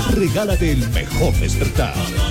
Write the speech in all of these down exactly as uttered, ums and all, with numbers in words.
Regálate el mejor despertar.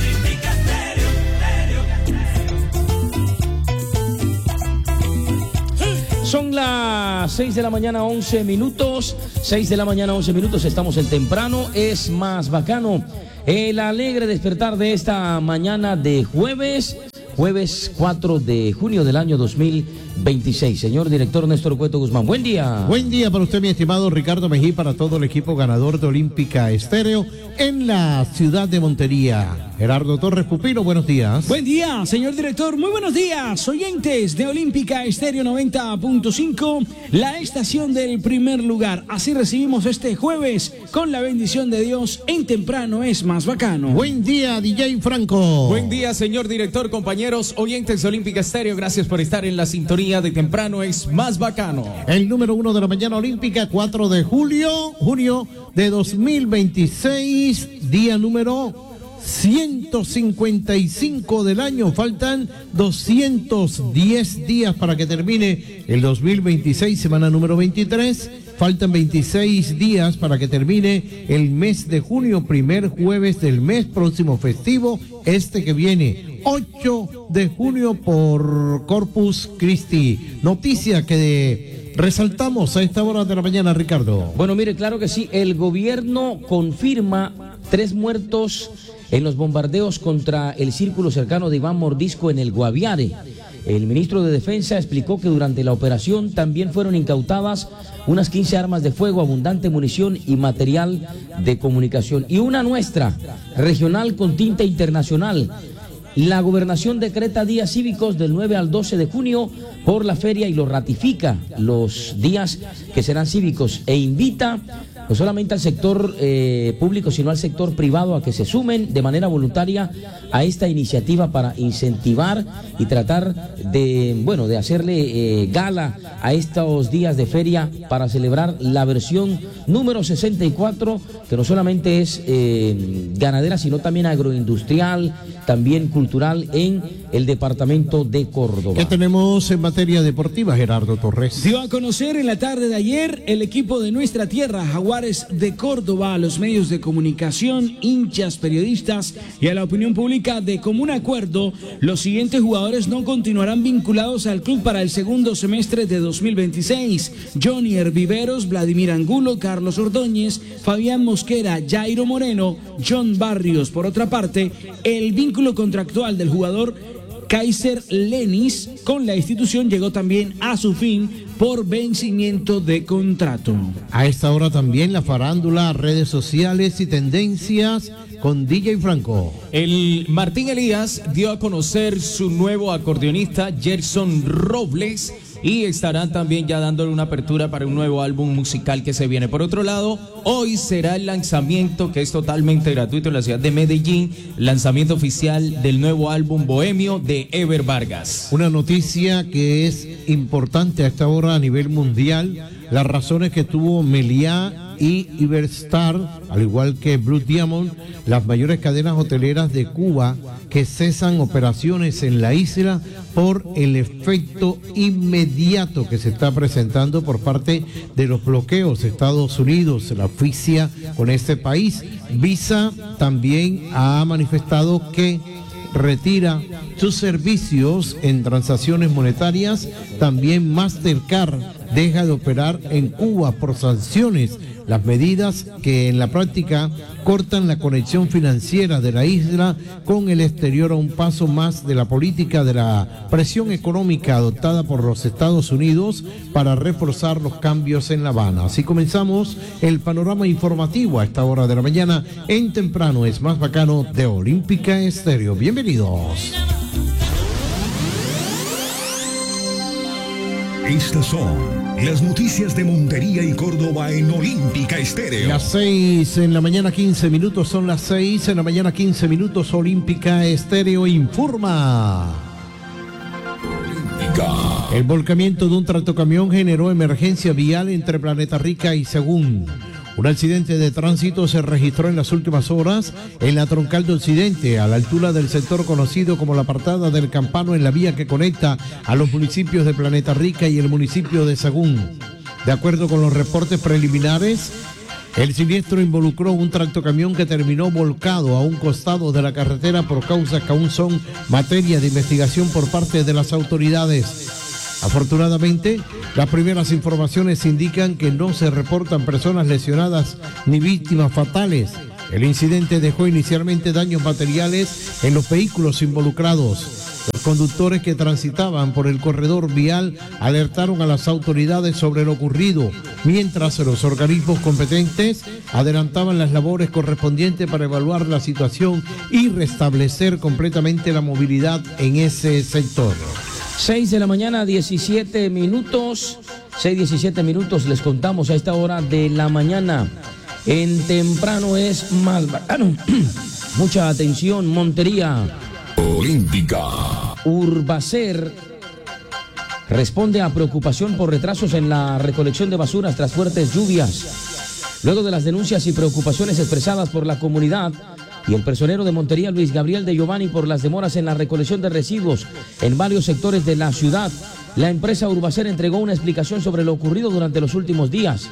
Son las seis de la mañana, once minutos. seis de la mañana, once minutos. Estamos en temprano. Es más bacano. El alegre despertar de esta mañana de jueves. Jueves cuatro de junio del año dos mil veintiséis. Señor director Néstor Cueto Guzmán, buen día. Buen día para usted, mi estimado Ricardo Mejía, para todo el equipo ganador de Olímpica Estéreo en la ciudad de Montería. Gerardo Torres Pupilo, buenos días. Buen día, señor director, muy buenos días, oyentes de Olímpica Estéreo noventa punto cinco, la estación del primer lugar. Así recibimos este jueves con la bendición de Dios. En temprano es más bacano. Buen día, D J Franco. Buen día, señor director, compañeros, oyentes de Olímpica Estéreo. Gracias por estar en la sintonía de temprano es más bacano. El número uno de la mañana olímpica, cuatro de julio, junio de dos mil veintiséis, día número ciento cincuenta y cinco del año. Faltan doscientos diez días para que termine el dos mil veintiséis, semana número veintitrés. Faltan veintiséis días para que termine el mes de junio, primer jueves del mes próximo festivo, este que viene, ocho de junio por Corpus Christi. Noticia que de... resaltamos a esta hora de la mañana, Ricardo. Bueno, mire, claro que sí, el gobierno confirma tres muertos en los bombardeos contra el círculo cercano de Iván Mordisco en el Guaviare. El ministro de Defensa explicó que durante la operación también fueron incautadas unas quince armas de fuego, abundante munición y material de comunicación. Y una nuestra, regional con tinte internacional. La gobernación decreta días cívicos del nueve al doce de junio por la feria y lo ratifica los días que serán cívicos e invita no solamente al sector eh, público, sino al sector privado a que se sumen de manera voluntaria a esta iniciativa para incentivar y tratar de, bueno, de hacerle eh, gala a estos días de feria para celebrar la versión número sesenta y cuatro, que no solamente es eh, ganadera, sino también agroindustrial, también cultural en el departamento de Córdoba. ¿Qué tenemos en materia deportiva, Gerardo Torres? Dio a conocer en la tarde de ayer el equipo de nuestra tierra, Jaguares de Córdoba, a los medios de comunicación, hinchas, periodistas y a la opinión pública de común acuerdo, los siguientes jugadores no continuarán vinculados al club para el segundo semestre de dos mil veintiséis. Johnny Herviveros, Vladimir Angulo, Carlos Ordóñez, Fabián Mosquera, Jairo Moreno, John Barrios. Por otra parte, el vínculo contractual del jugador Kaiser Lenis con la institución llegó también a su fin por vencimiento de contrato. A esta hora también la farándula, redes sociales y tendencias con D J Franco. El Martín Elías dio a conocer su nuevo acordeonista, Gerson Robles, y estarán también ya dándole una apertura para un nuevo álbum musical que se viene. Por otro lado, hoy será el lanzamiento, que es totalmente gratuito, en la ciudad de Medellín, lanzamiento oficial del nuevo álbum Bohemio de Ever Vargas. Una noticia que es importante a esta hora a nivel mundial, las razones que tuvo Meliá y Iberstar, al igual que Blue Diamond, las mayores cadenas hoteleras de Cuba, que cesan operaciones en la isla por el efecto inmediato que se está presentando por parte de los bloqueos de Estados Unidos, la asfixia con este país. Visa también ha manifestado que retira sus servicios en transacciones monetarias. También Mastercard deja de operar en Cuba por sanciones, las medidas que en la práctica cortan la conexión financiera de la isla con el exterior, a un paso más de la política de la presión económica adoptada por los Estados Unidos para reforzar los cambios en La Habana. Así comenzamos el panorama informativo a esta hora de la mañana en Temprano es más bacano de Olímpica Estéreo. Bienvenidos. Estas son las noticias de Montería y Córdoba en Olímpica Estéreo. Las seis en la mañana, quince minutos, son las seis en la mañana, quince minutos, Olímpica Estéreo informa. Olímpica. El volcamiento de un tractocamión generó emergencia vial entre Planeta Rica y Según. Un accidente de tránsito se registró en las últimas horas en la troncal de Occidente, a la altura del sector conocido como la Apartada del Campano, en la vía que conecta a los municipios de Planeta Rica y el municipio de Sagún. De acuerdo con los reportes preliminares, El siniestro involucró un tractocamión que terminó volcado a un costado de la carretera por causas que aún son materia de investigación por parte de las autoridades. Afortunadamente, las primeras informaciones indican que no se reportan personas lesionadas ni víctimas fatales. El incidente dejó inicialmente daños materiales en los vehículos involucrados. Los conductores que transitaban por el corredor vial alertaron a las autoridades sobre lo ocurrido, mientras los organismos competentes adelantaban las labores correspondientes para evaluar la situación y restablecer completamente la movilidad en ese sector. seis de la mañana, diecisiete minutos. seis, diecisiete minutos les contamos a esta hora de la mañana. En temprano es más bacano. Mucha atención, Montería. Olímpica. Urbacer responde a preocupación por retrasos en la recolección de basuras tras fuertes lluvias. Luego de las denuncias y preocupaciones expresadas por la comunidad y el personero de Montería, Luis Gabriel de Giovanni, por las demoras en la recolección de residuos en varios sectores de la ciudad, la empresa Urbacer entregó una explicación sobre lo ocurrido durante los últimos días.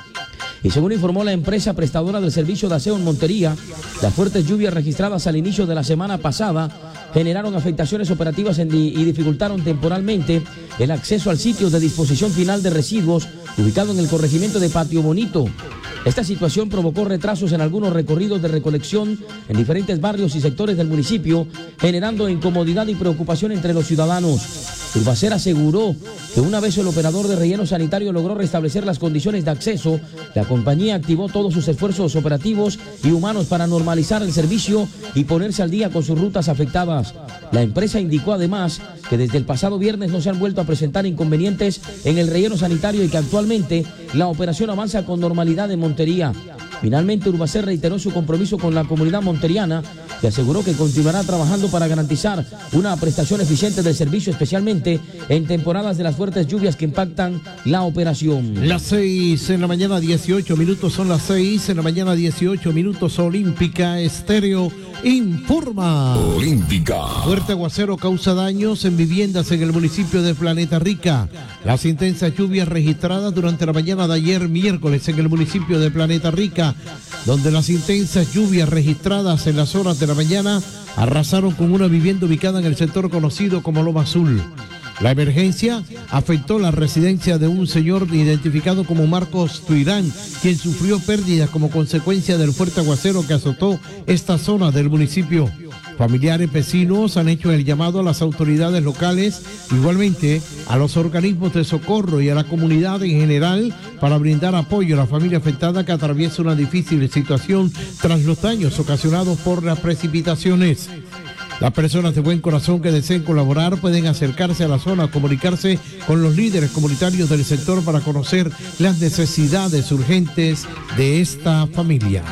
Y según informó la empresa prestadora del servicio de aseo en Montería, las fuertes lluvias registradas al inicio de la semana pasada generaron afectaciones operativas en di y dificultaron temporalmente el acceso al sitio de disposición final de residuos ubicado en el corregimiento de Patio Bonito. Esta situación provocó retrasos en algunos recorridos de recolección en diferentes barrios y sectores del municipio, generando incomodidad y preocupación entre los ciudadanos. Urbacer aseguró que una vez el operador de relleno sanitario logró restablecer las condiciones de acceso, la compañía activó todos sus esfuerzos operativos y humanos para normalizar el servicio y ponerse al día con sus rutas afectadas. La empresa indicó además que desde el pasado viernes no se han vuelto a presentar inconvenientes en el relleno sanitario y que actualmente la operación avanza con normalidad en Montería. Finalmente, Urbacer reiteró su compromiso con la comunidad monteriana y aseguró que continuará trabajando para garantizar una prestación eficiente del servicio, especialmente en temporadas de las fuertes lluvias que impactan la operación. Las seis en la mañana, dieciocho minutos, son las seis en la mañana, dieciocho minutos. Olímpica Estéreo informa. Olímpica. Fuerte aguacero causa daños en viviendas en el municipio de Planeta Rica. Las intensas lluvias registradas durante la mañana de ayer miércoles en el municipio de Planeta Rica, donde las intensas lluvias registradas en las horas de la mañana arrasaron con una vivienda ubicada en el sector conocido como Loma Azul. La emergencia afectó la residencia de un señor identificado como Marcos Tuirán, quien sufrió pérdidas como consecuencia del fuerte aguacero que azotó esta zona del municipio. Familiares vecinos han hecho el llamado a las autoridades locales, igualmente a los organismos de socorro y a la comunidad en general, para brindar apoyo a la familia afectada que atraviesa una difícil situación tras los daños ocasionados por las precipitaciones. Las personas de buen corazón que deseen colaborar pueden acercarse a la zona, comunicarse con los líderes comunitarios del sector para conocer las necesidades urgentes de esta familia.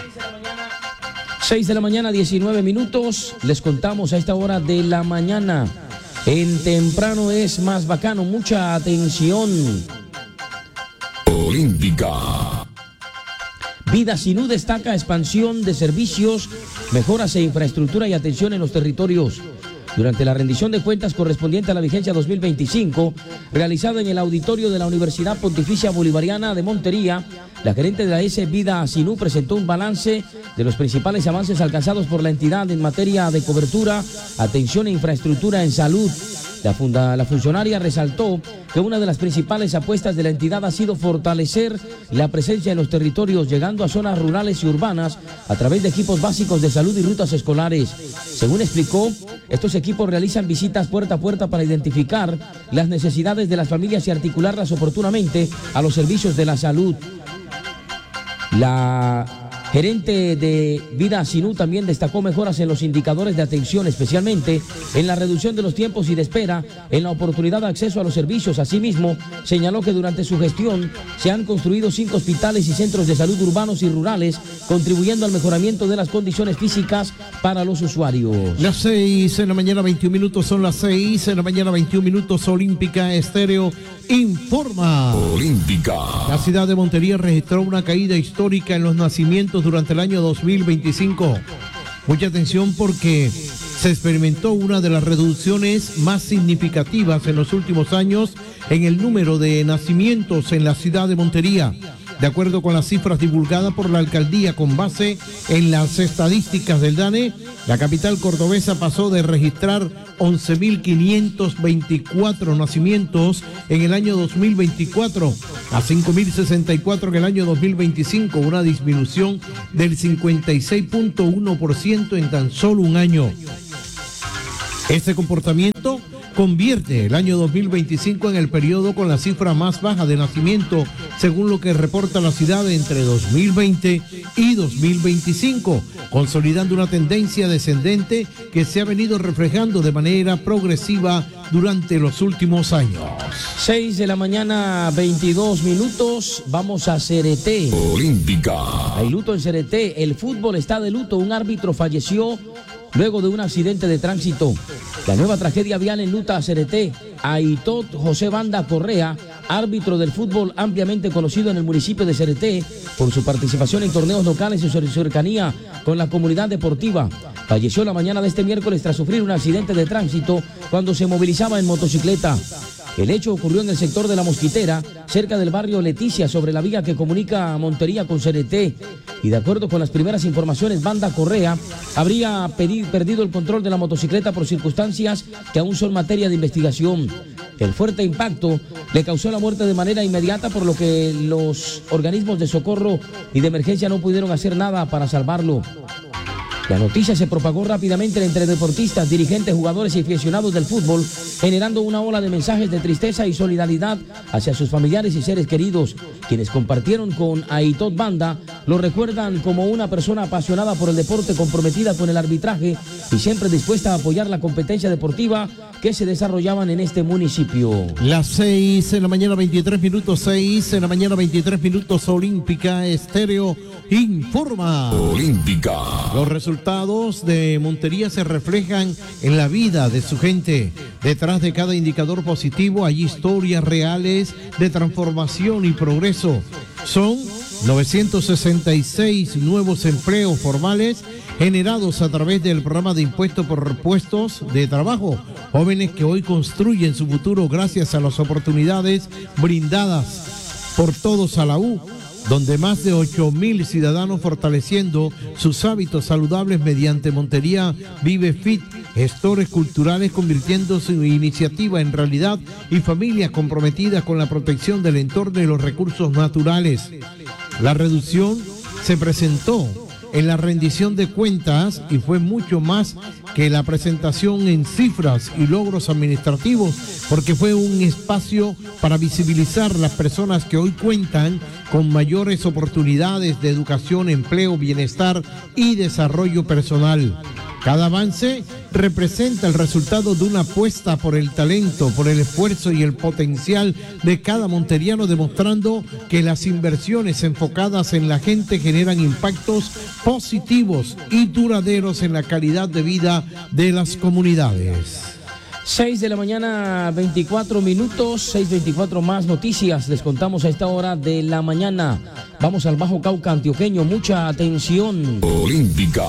seis de la mañana, diecinueve minutos. Les contamos a esta hora de la mañana. En temprano es más bacano. Mucha atención. Olímpica. Vida Sinú destaca expansión de servicios, mejoras e infraestructura y atención en los territorios. Durante la rendición de cuentas correspondiente a la vigencia dos mil veinticinco, realizada en el auditorio de la Universidad Pontificia Bolivariana de Montería, la gerente de la S Vida Sinú presentó un balance de los principales avances alcanzados por la entidad en materia de cobertura, atención e infraestructura en salud. La, funda, la funcionaria resaltó que una de las principales apuestas de la entidad ha sido fortalecer la presencia en los territorios, llegando a zonas rurales y urbanas a través de equipos básicos de salud y rutas escolares. Según explicó, estos equipos realizan visitas puerta a puerta para identificar las necesidades de las familias y articularlas oportunamente a los servicios de la salud. La gerente de Vida Sinú también destacó mejoras en los indicadores de atención, especialmente en la reducción de los tiempos y de espera, en la oportunidad de acceso a los servicios. Asimismo, señaló que durante su gestión se han construido cinco hospitales y centros de salud urbanos y rurales, contribuyendo al mejoramiento de las condiciones físicas para los usuarios. Las seis en la mañana, veintiún minutos, son las seis en la mañana, veintiún minutos. Olímpica Estéreo informa. Olímpica. La ciudad de Montería registró una caída histórica en los nacimientos durante el año dos mil veinticinco. Mucha atención porque se experimentó una de las reducciones más significativas en los últimos años en el número de nacimientos en la ciudad de Montería. De acuerdo con las cifras divulgadas por la alcaldía con base en las estadísticas del DANE, la capital cordobesa pasó de registrar once mil quinientos veinticuatro nacimientos en el año dos mil veinticuatro a cinco mil sesenta y cuatro en el año dos mil veinticinco, una disminución del cincuenta y seis punto uno por ciento en tan solo un año. Este comportamiento convierte el año dos mil veinticinco en el periodo con la cifra más baja de nacimiento, según lo que reporta la ciudad entre dos mil veinte y dos mil veinticinco, consolidando una tendencia descendente que se ha venido reflejando de manera progresiva durante los últimos años. seis de la mañana, veintidós minutos, vamos a Cereté. Olímpica. Hay luto en Cereté, el fútbol está de luto, un árbitro falleció luego de un accidente de tránsito. La nueva tragedia vial enluta a Cereté. Aitot José Banda Correa, árbitro del fútbol ampliamente conocido en el municipio de Cereté por su participación en torneos locales y su cercanía con la comunidad deportiva, falleció la mañana de este miércoles tras sufrir un accidente de tránsito cuando se movilizaba en motocicleta. El hecho ocurrió en el sector de La Mosquitera, cerca del barrio Leticia, sobre la vía que comunica a Montería con Cereté. Y de acuerdo con las primeras informaciones, Banda Correa habría pedi- perdido el control de la motocicleta por circunstancias que aún son materia de investigación. El fuerte impacto le causó la muerte de manera inmediata, por lo que los organismos de socorro y de emergencia no pudieron hacer nada para salvarlo. La noticia se propagó rápidamente entre deportistas, dirigentes, jugadores y aficionados del fútbol, generando una ola de mensajes de tristeza y solidaridad hacia sus familiares y seres queridos. Quienes compartieron con Aitot Banda lo recuerdan como una persona apasionada por el deporte, comprometida con el arbitraje y siempre dispuesta a apoyar la competencia deportiva que se desarrollaban en este municipio. Las seis en la mañana, veintitrés minutos, seis en la mañana, veintitrés minutos, Olímpica Estéreo informa. Olímpica. Los resultados de Montería se reflejan en la vida de su gente. Detrás de cada indicador positivo hay historias reales de transformación y progreso. Son novecientos sesenta y seis nuevos empleos formales generados a través del programa de impuesto por puestos de trabajo. Jóvenes que hoy construyen su futuro gracias a las oportunidades brindadas por Todos a la U, donde más de ocho mil ciudadanos fortaleciendo sus hábitos saludables mediante Montería Vive Fit, gestores culturales convirtiendo su iniciativa en realidad y familias comprometidas con la protección del entorno y los recursos naturales. La reducción se presentó en la rendición de cuentas y fue mucho más que la presentación en cifras y logros administrativos, porque fue un espacio para visibilizar las personas que hoy cuentan con mayores oportunidades de educación, empleo, bienestar y desarrollo personal. Cada avance representa el resultado de una apuesta por el talento, por el esfuerzo y el potencial de cada monteriano, demostrando que las inversiones enfocadas en la gente generan impactos positivos y duraderos en la calidad de vida de las comunidades. seis de la mañana, veinticuatro minutos, seis veinticuatro, más noticias les contamos a esta hora de la mañana. Vamos al Bajo Cauca antioqueño, mucha atención. Olímpica.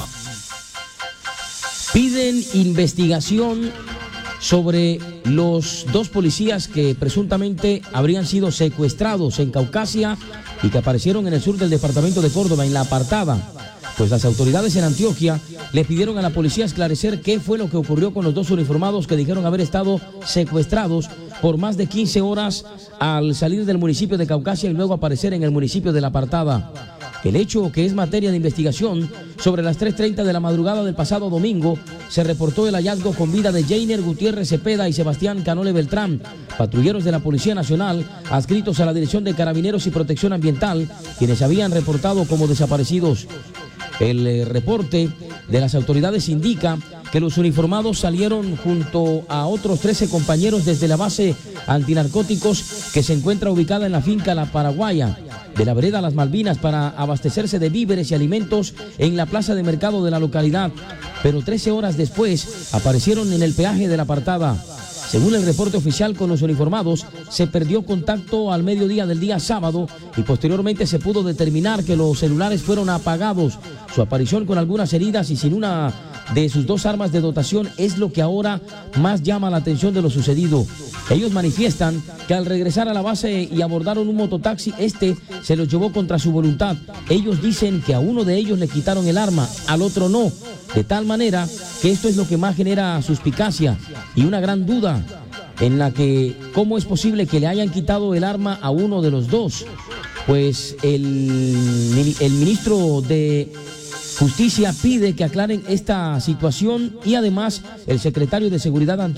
Piden investigación sobre los dos policías que presuntamente habrían sido secuestrados en Caucasia y que aparecieron en el sur del departamento de Córdoba, en La Apartada. Pues las autoridades en Antioquia le pidieron a la policía esclarecer qué fue lo que ocurrió con los dos uniformados que dijeron haber estado secuestrados por más de quince horas al salir del municipio de Caucasia y luego aparecer en el municipio de La Apartada. El hecho, que es materia de investigación, sobre las tres treinta de la madrugada del pasado domingo, se reportó el hallazgo con vida de Jainer Gutiérrez Cepeda y Sebastián Canole Beltrán, patrulleros de la Policía Nacional, adscritos a la Dirección de Carabineros y Protección Ambiental, quienes habían reportado como desaparecidos. El eh, reporte de las autoridades indica que los uniformados salieron junto a otros trece compañeros desde la base antinarcóticos que se encuentra ubicada en la finca La Paraguaya de la vereda Las Malvinas para abastecerse de víveres y alimentos en la plaza de mercado de la localidad, pero trece horas después aparecieron en el peaje de La Apartada. Según el reporte oficial, con los uniformados se perdió contacto al mediodía del día sábado y posteriormente se pudo determinar que los celulares fueron apagados. Su aparición con algunas heridas y sin una de sus dos armas de dotación es lo que ahora más llama la atención de lo sucedido. Ellos manifiestan que al regresar a la base y abordaron un mototaxi, este se los llevó contra su voluntad. Ellos dicen que a uno de ellos le quitaron el arma, al otro no, de tal manera que esto es lo que más genera suspicacia y una gran duda en la que cómo es posible que le hayan quitado el arma a uno de los dos. Pues el, el ministro de Justicia pide que aclaren esta situación y además el secretario de Seguridad